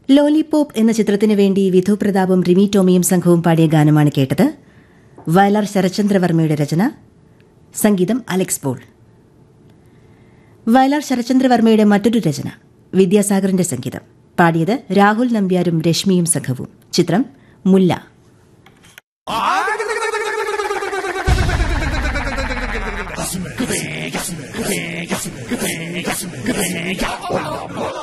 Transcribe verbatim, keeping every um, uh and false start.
Lollipop എന്ന ചിത്രത്തിനു വേണ്ടി വിധു പ്രതാപും റിമി ടോമിയും സംഘവും പാടിയ ഗാനമാണ് കേട്ടത്. വയലാർ ശരചന്ദ്രവർമ്മയുടെ രചന, സംഗീതം അലക്സ് പോൾ. വയലാർ ശരചന്ദ്രവർമ്മയുടെ മറ്റൊരു രചന വിദ്യാസാഗറിന്റെ സംഗീതം. പാടിയത് രാഹുൽ നമ്പ്യാരും രശ്മിയും സംഘവും. ചിത്രം മുല്ല. Gasme, gasme, gasme, gasme, gasme, gasme, gasme, gasme,